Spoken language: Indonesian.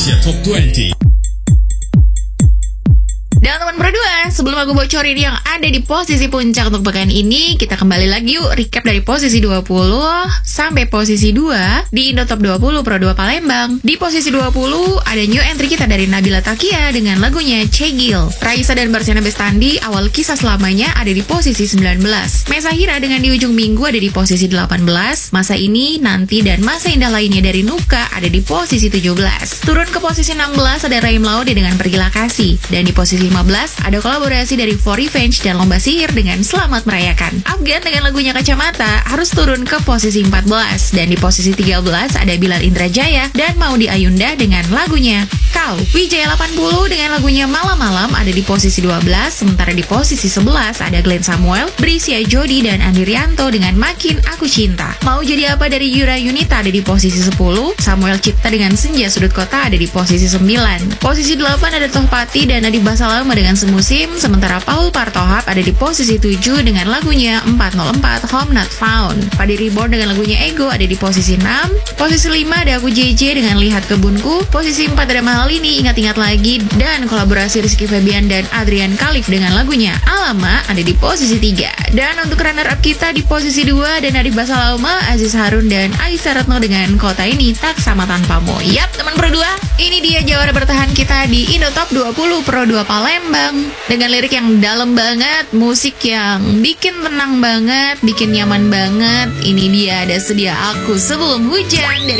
Indonesia Top 20. Dan teman berdua, sebelum aku bocorin yang ada di posisi puncak untuk pekan ini, kita kembali lagi yuk recap dari posisi 20 sampai posisi 2 di Indo Top 20 Pro 2 Palembang. Di posisi 20 ada new entry kita dari Nabila Takia dengan lagunya Cegil. Raisa dan Barsiana Bestandi awal kisah selamanya ada di posisi 19. Mesa Hira dengan di ujung minggu ada di posisi 18. Masa ini, nanti dan masa indah lainnya dari Nuka ada di posisi 17. Turun ke posisi 16 ada Raim Laude dengan Pergilah Kasih. Dan di posisi 15 ada kolaborasi dari For Revenge dan Lomba Sihir dengan Selamat Merayakan. Afgan dengan lagunya Kacamata harus turun ke posisi 14. Dan di posisi 13 ada Bilal Indrajaya dan Maudy Ayunda dengan lagunya Kau. Wijaya 80 dengan lagunya Malam-Malam ada di posisi 12. Sementara di posisi 11 ada Glenn Samuel, Brisia Jody dan Andi Rianto dengan Makin Aku Cinta. Mau Jadi Apa dari Yura Yunita ada di posisi 10. Samuel Cipta dengan Senja Sudut Kota ada di posisi 9. Posisi 8 ada Tohpati dan Nadib Basalam dengan Semusim, sementara Paul Partohap ada di posisi 7 dengan lagunya 404 Home Not Found. Padi Reborn dengan lagunya Ego ada di posisi 6. Posisi 5 ada Aku JJ dengan Lihat Kebunku. Posisi 4 ada Mahalini, Ingat-Ingat Lagi, dan kolaborasi Rizky Febian dan Adrian Khalif dengan lagunya Alama ada di posisi 3. Dan untuk runner up kita di posisi 2 ada Nadib Basalam, Aziz Harun dan Aisyah Retno dengan Kota Ini Tak Sama Tanpamu. Yap, teman berdua, ini dia jawara bertahan kita di Indo Top 20 Pro 2 Palembang. Dengan lirik yang dalam banget, musik yang bikin tenang banget, bikin nyaman banget. Ini dia Ada Sedia Aku Sebelum Hujan dari